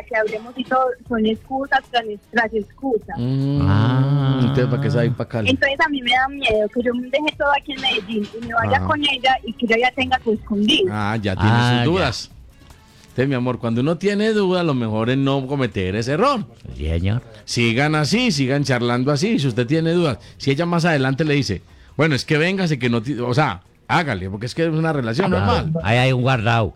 que hablemos y todo, son excusas tras excusas. Entonces, ¿para qué se va a ir para Cali? Entonces a mí me da miedo que yo me deje todo aquí en Medellín y me vaya con ella y que ella ya tenga su escondido. Ya tiene sus dudas. Entonces, mi amor, cuando uno tiene dudas, lo mejor es no cometer ese error. Sí, señor. Sigan así, sigan charlando así, si usted tiene dudas. Si ella más adelante le dice, bueno, es que véngase que no... O sea, hágale, porque es que es una relación normal. Ahí hay un guardado.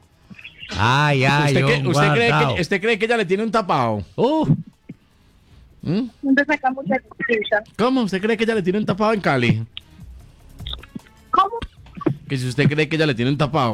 ¿Usted cree que ella le tiene un tapado? Entonces saca mucha excusa. ¿Cómo? ¿Usted cree que ella le tiene un tapado en Cali? ¿Cómo? Que si usted cree que ella le tiene un tapado.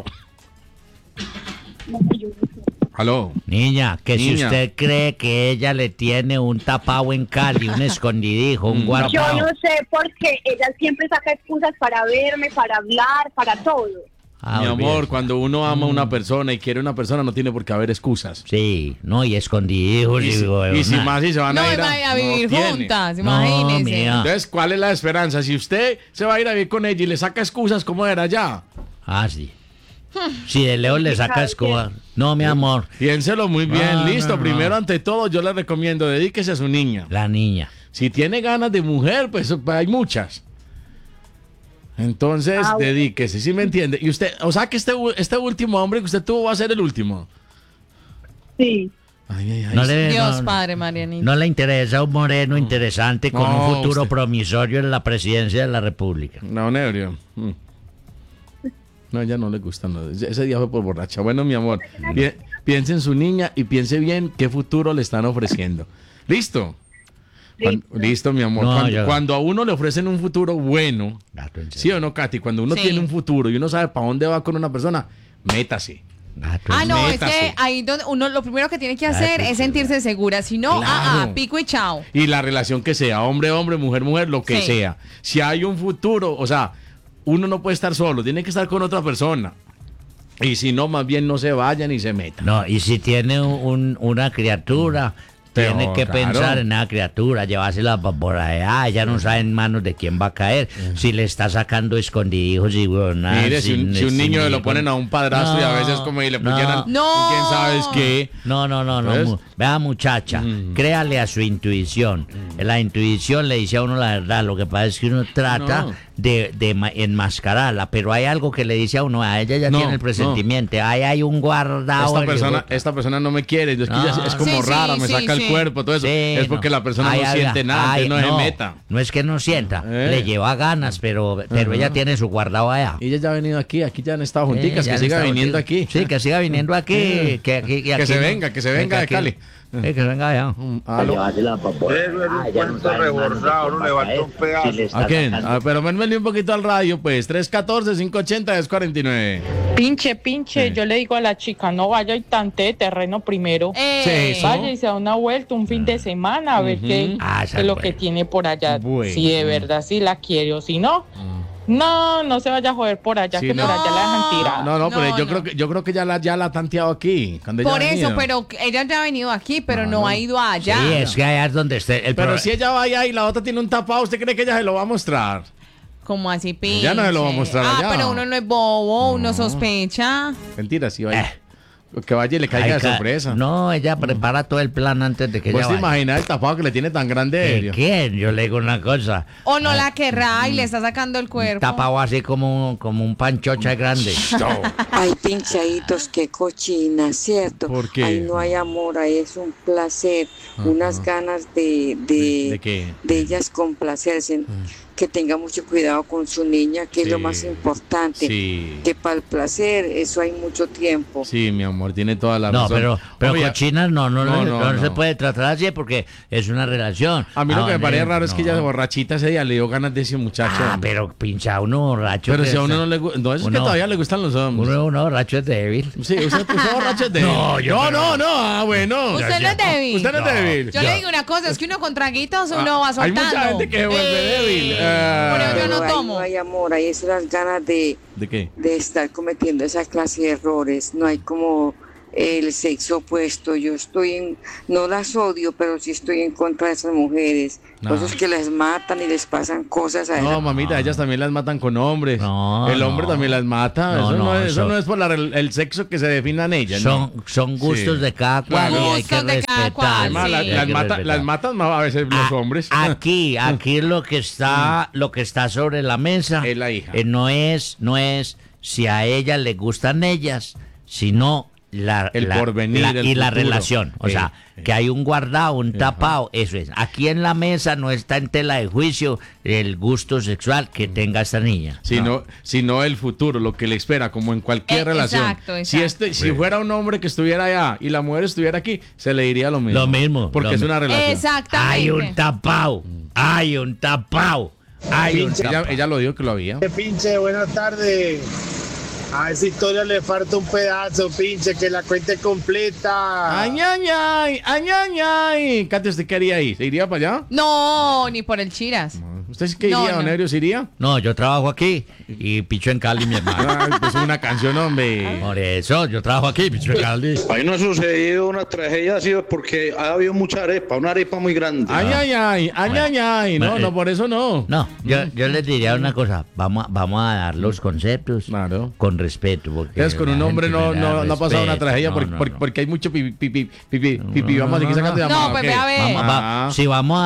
No, yo no sé. ¿Aló? Niña, que si Niña. usted cree que ella le tiene un tapado en Cali, un escondidijo, un Yo guardado. no sé porque ella siempre saca excusas para verme, para hablar, para todo. Ah, Mi amor, olvídese. cuando uno ama a una persona y quiere a una persona, no tiene por qué haber excusas. Sí, no, y escondidijos. Y si más si se van No, a ir vaya a vivir tiene. juntas, No, imagínese. mía. Entonces, ¿cuál es la esperanza? Si usted se va a ir a vivir con ella y le saca excusas, ¿cómo era ya? Ah, sí. Si de lejos le saca escoba. No, mi amor, Piénselo muy bien. No, Listo, no. primero ante todo, yo le recomiendo, dedíquese a su niña. la niña. Si tiene ganas de mujer, pues hay muchas. Entonces, bueno. dedíquese, ¿sí me entiende? Y usted, o sea que este último hombre que usted tuvo va a ser el último. Sí. Ay. No le, Dios no- Padre, Marianita. no le interesa un moreno interesante con No, un futuro usted- promisorio en la presidencia de la República. No, Nebrio. No, ella no le gusta. No. Ese día fue por borracha. Bueno, mi amor, piense en su niña y piense bien qué futuro le están ofreciendo. ¿Listo? Listo, mi amor. No, Cuando a uno le ofrecen un futuro bueno, Gato en ¿sí serio. o no, Katy? Cuando uno Sí. tiene un futuro y uno sabe para dónde va con una persona, métase. Gato Ah, en no, es Métase. que ahí donde uno lo primero que tiene que hacer pues, es sentirse segura. Si no, Claro. pico y chao. Y la relación que sea, hombre, hombre, mujer, mujer, lo que Sí. sea. Si hay un futuro, o sea, uno no puede estar solo, tiene que estar con otra persona. Y si no, más bien no se vayan y se metan. No, y si tiene una criatura, tiene que claro. pensar en la criatura, llevársela por allá, ella no sabe en manos de quién va a caer. Si le está sacando escondidijos y huevonadas, Mire, si un niño le lo ponen a un padrastro y a veces como y le pusieran No. quién sabes qué. No. ¿Ves? Vea, muchacha, créale a su intuición. La intuición le dice a uno la verdad. Lo que pasa es que uno trata No. de enmascararla, pero hay algo que le dice a uno, a ella ya No, tiene el presentimiento. Ahí hay un guardado. Esta persona no me quiere, es que No. ella es como Sí, sí, rara, me sí, saca el sí. cuerpo, todo eso. Sí, es porque la persona Ay, no ay, siente nada, ay, entonces no se meta. No es que no sienta, Eh. le lleva ganas, pero ella tiene su guardado allá. Y ella ya ha venido aquí ya han estado junticas, Ya que siga está viniendo contigo. aquí. Sí, que siga viniendo aquí. Que se venga de aquí- Cali. Que se venga allá. Aló. Eso es un cuento reforzado, uno levanta un pedazo. ¿A quién? Pero ménmele un poquito al radio, pues. 314-580-1049. Pinche, yo le digo a la chica, no vaya y tantee terreno primero. Sí, Vaya y se da una vuelta un fin de semana a ver qué Ah, esa es es lo buena. que tiene por allá. Bueno. Si de verdad sí la quiere o si no. No se vaya a joder por allá, Sí, que no. por allá la dejan tirar. No, pero No, no. yo creo que ya la ha tanteado aquí. Cuando ella Por ha eso, venido. pero ella ya ha venido aquí, pero no ha ido allá. Sí, es que allá es donde esté el Pero problema. si ella va allá y la otra tiene un tapado, ¿usted cree que ella se lo va a mostrar? Como así, pinche. Ya no se lo va a mostrar allá. pero uno no es bobo, uno sospecha. Mentira, si vaya. Que vaya y le caiga de sorpresa. No, ella prepara todo el plan antes de que ¿Vos ella te vaya. imaginas el tapado que le tiene tan grande? Elio? ¿Quién? Yo le digo una cosa. O no la querrá y le está sacando el cuerpo. Tapado así como un panchocha grande. Ay, pinchaditos, qué cochina, ¿cierto? ¿Por qué? Ay, no hay amor, ahí es un placer, unas ganas ¿De qué? de ellas complacerse. Que tenga mucho cuidado con su niña, que es lo Sí. más importante. Sí. Que para el placer, eso hay mucho tiempo. Sí, mi amor, tiene toda la No, razón. pero Oye, cochinas no no. se puede tratar así porque es una relación. A mí lo que me parece raro es que ella de no. borrachita ese día le dio ganas de ese muchacho. Ah, pero pincha uno borracho. Pero que si a uno está- no le gusta. No, eso es que Uno- todavía le gustan los hombres. Uno borracho es débil. Sí, usted borracho es débil. No, yo no. Ah, bueno. Usted no es débil. Usted no es débil. Yo le digo una cosa, es que uno con traguitos uno va Hay soltando. mucha gente que se vuelve débil. Por eso yo no Pero ahí tomo. no hay amor, ahí es las ganas ¿De qué? de estar cometiendo esa clase de errores. No hay como el sexo opuesto. No las odio, pero sí estoy en contra de esas mujeres. No. Esos que las matan y les pasan cosas a No, mamita, ellas también las matan con hombres. No, el hombre no. también las mata. No, eso, no, eso eso- no es por el sexo que se definan ellas. ¿no? Son gustos Sí. de cada cual Claro. y hay que Gustos de cada respetar. cual, Además, sí. las, Hay las que mata- respetar. las matan a veces los hombres. Aquí lo que está sobre la mesa Es la hija. no es si a ella le gustan ellas, sino El porvenir, el y la futuro. relación. O sea, que hay un guardado, un tapado, eso es. Aquí en la mesa no está en tela de juicio el gusto sexual que tenga esta niña. Sino el futuro, lo que le espera, como en cualquier relación. Exacto, Si exacto. si fuera un hombre que estuviera allá y la mujer estuviera aquí, se le diría lo mismo. Lo mismo, Porque lo es una relación. Exactamente. Hay un tapado, hay un tapado, hay un Ella, tapado. ella lo dijo que lo había. Pinche, buenas tardes. A esa historia le falta un pedazo, pinche, que la cuente completa. Ay, ay, ay, ay, ay, ay. Katy, ¿usted qué haría ahí? ¿Se iría para allá? No, ni por el chiras. ¿Usted sí que No, iría, no. don Ebrio, se iría? No, yo trabajo aquí y picho en Cali, mi hermano. Ay, pues una canción, hombre. Por eso, yo trabajo aquí, picho en Cali. Ahí no ha sucedido una tragedia así porque ha habido mucha arepa, una arepa muy grande. Ay, ay, ay, ay, ay, ay. No, Bueno, no, por eso no. No, yo les diría una cosa, vamos a dar los conceptos Claro. con respeto. Porque Es con un la hombre gente no, me da no, no ha pasado una respeto. tragedia No, porque, no, porque, no. porque hay mucho pipi. Vamos a seguir sacando No, llamadas. pues ¿qué? ve a ver. Si vamos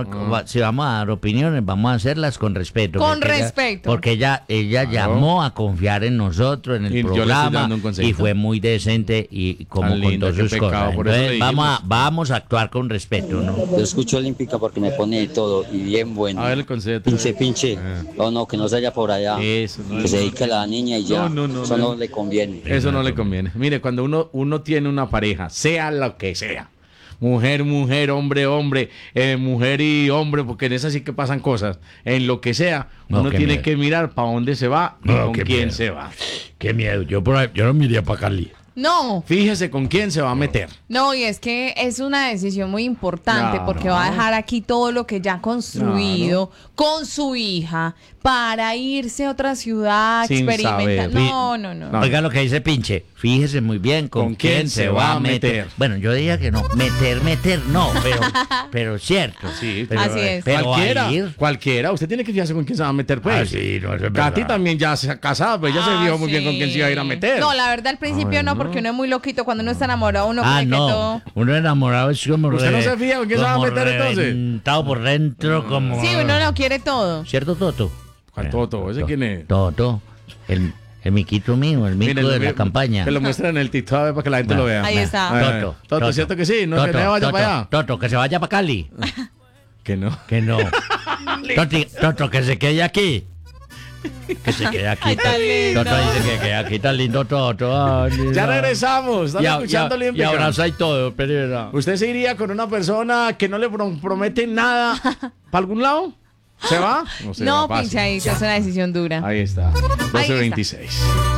a dar opiniones, vamos a hacerlas con respeto. Con porque respeto. Porque ella Claro. llamó a confiar en nosotros, en Y el yo le estoy programa, dando un consejito. y fue muy decente y como Tan con linda, todas qué sus pecado, cosas. por eso le Entonces, dijimos. vamos a actuar con respeto, ¿no? Yo escucho Olímpica porque me pone de todo y bien bueno. A ver el concepto. Pinche. No, que no se haya por allá. Eso, no, Que se no. dedique a la niña y ya. No, Eso no le conviene. Eso no le conviene. Mire, cuando uno tiene una pareja, sea lo que sea, mujer, hombre, mujer y hombre, porque en esas sí que pasan cosas, en lo que sea, No, uno qué tiene miedo. que mirar para dónde se va y No, con qué quién miedo. se va. Qué miedo, yo no me iría para Cali. No. Fíjese con quién se va a meter. No, y es que es una decisión muy importante Claro. porque va a dejar aquí todo lo que ya ha construido con su hija para irse a otra ciudad, Sin experimentar. saber. No. No. Oiga lo que dice Pinche, fíjese muy bien con quién se va a meter. Bueno, yo diría que no, meter no, pero cierto. Sí, pero, Así es. pero cualquiera, a ir. cualquiera. Usted tiene que fijarse con quién se va a meter, pues. Ah, sí, no, eso es Katy verdad. también ya se ha casado, pues ella se fijó muy bien con sí. quién se iba a ir a meter. No, la verdad al principio no, porque uno es muy loquito. Cuando uno está enamorado, uno cree que no, todo. uno enamorado es como ¿Usted no se fija con quién se va a como meter, entonces? reventado por dentro como... Sí, uno lo quiere todo. ¿Cierto, Toto? ¿Cuál Toto? ¿Ese quién es? Toto, el miquito mío, el mico Mire, de mire, la campaña. Que lo muestren en el TikTok a ver, para que la gente lo vea. Ahí está. Ah, Toto, ¿cierto que sí? No, que no se vaya para allá. Toto, que se vaya para Cali. Que no. Que no. Toto, que se quede aquí. Que se quede aquí. Ay, tan lindo. Toto dice que quede aquí, tan lindo Toto. Ay, Ya no. regresamos. Están escuchando y Olímpica. abraza y todo, pero... ¿Usted se iría con una persona que no le promete nada para algún lado? ¿Se va? Se No, va fácil. pinchadito, es una decisión dura. Ahí está. Ahí está. 12:26.